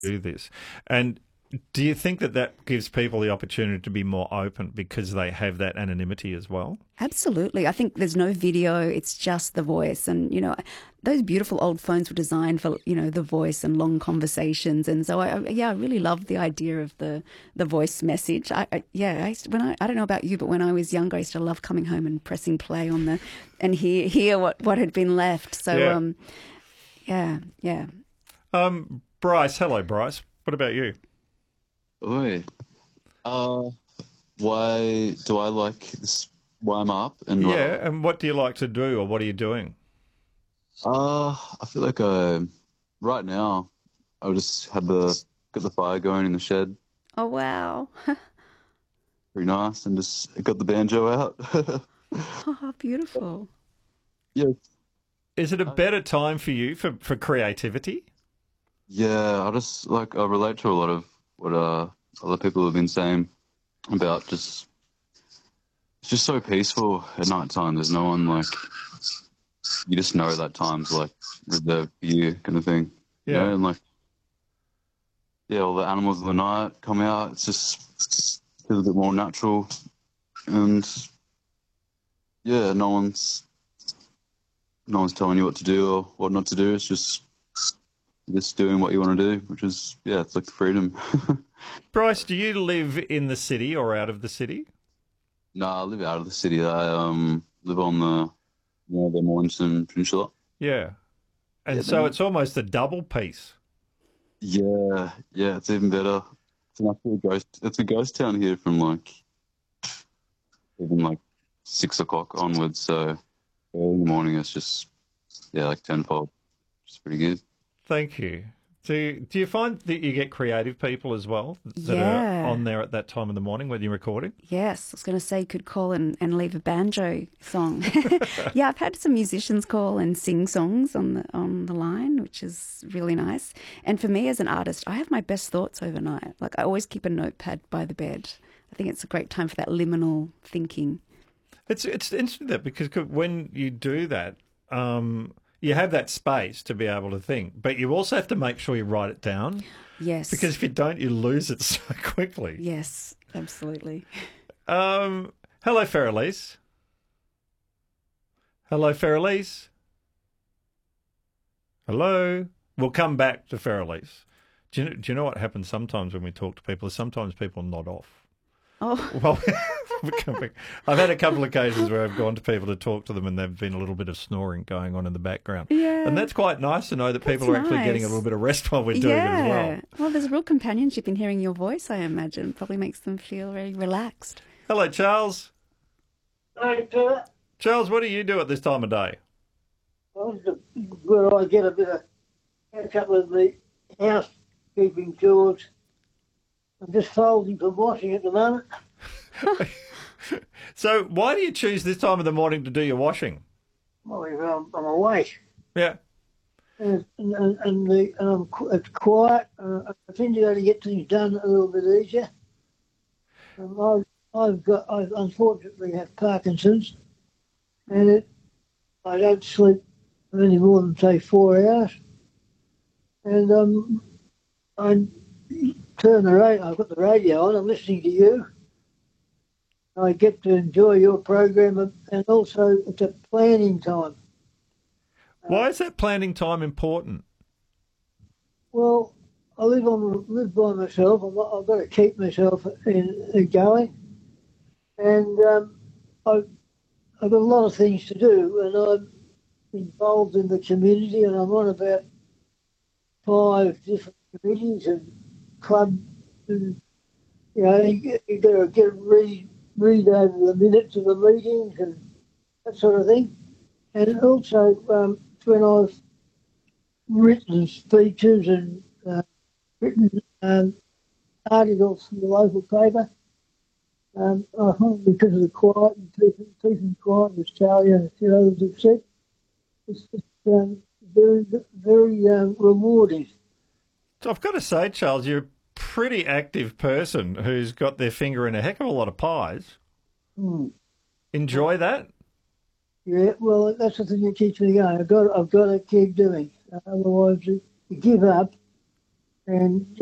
do this. And do you think that that gives people the opportunity to be more open because they have that anonymity as well? Absolutely. I think there's no video, it's just the voice. And, those beautiful old phones were designed for, the voice and long conversations. And so, I really love the idea of the voice message. I used to, I don't know about you, but when I was younger, I used to love coming home and pressing play on and hear what had been left. So, Yeah. yeah. Bryce, hello, Bryce. What about you? Oi. Uh, why do I like this? Why I'm up and Yeah, and what do you like to do, or what are you doing? I feel like right now I just had the got the fire going in the shed, Oh, wow. pretty nice, and just got the banjo out. Oh, beautiful. Yeah, Is it a better time for you for creativity? yeah. I relate to a lot of what other people have been saying about just it's just so peaceful at night time. There's no one like you just know that time's like reserved for you kind of thing, Yeah. and like yeah, all the animals of the night come out. It's just feels a bit more natural, and yeah, no one's telling you what to do or what not to do. It's just doing what you want to do, which is yeah, it's like freedom. Bryce, do you live in the city or out of the city? No, I live out of the city. I live on the Mornington Peninsula. Yeah. Yeah, And so it's almost a double piece. yeah, yeah. It's even better. It's an actual ghost. It's a ghost town here from like even like 6 o'clock onwards. So early in the morning, it's just yeah, like tenfold. It's pretty good. Thank you. Do you find that you get creative people as well that are Yeah. on there at that time of the morning when you're recording? Yes, I was going to say you could call and leave a banjo song. Yeah, I've had some musicians call and sing songs on the line, which is really nice. And for me as an artist, I have my best thoughts overnight. Like I always keep a notepad by the bed. I think it's a great time for that liminal thinking. It's interesting that because when you do that, you have that space to be able to think, but you also have to make sure you write it down Yes. because if you don't, you lose it so quickly. Yes, absolutely. Hello, Feralise. Hello, Feralise. Hello. We'll come back to Feralise. Do you know what happens sometimes when we talk to people? Sometimes people nod off. Oh, Well, I've had a couple of occasions where I've gone to people to talk to them and there've been a little bit of snoring going on in the background. yeah. And that's quite nice to know that That's people are actually getting a nice. little bit of rest while we're doing it as well. Yeah. Well, there's real companionship in hearing your voice, I imagine. Probably makes them feel very relaxed. Hello, Charles. Hey, Kurt. Charles, what do you do at this time of day? Where I get a bit of catch up with the housekeeping chores. I'm just folding for washing at the moment. So why do you choose this time of the morning to do your washing? Well, I'm awake Yeah. it's quiet. I tend to go to get things done a little bit easier. I unfortunately have Parkinson's, and I don't sleep any more than say 4 hours. And I turn the radio. I've got the radio on. I'm listening to you. I get to enjoy your program, and also it's a planning time. Why is that planning time important? Well, I live by myself. I've got to keep myself going, and I've got a lot of things to do, and I'm involved in the community, and I'm on about 5 different committees and clubs, and you got to read over the minutes of the meetings and that sort of thing. And also, when I've written speeches and written articles for the local paper, I find because of the quiet and peace and quiet, as Charlie and a few others have said, it's very, very rewarding. So I've got to say, Charles, you're a pretty active person who's got their finger in a heck of a lot of pies. Mm. Enjoy that? Yeah, well, that's the thing that keeps me going. I've got to keep doing. Otherwise, you give up, and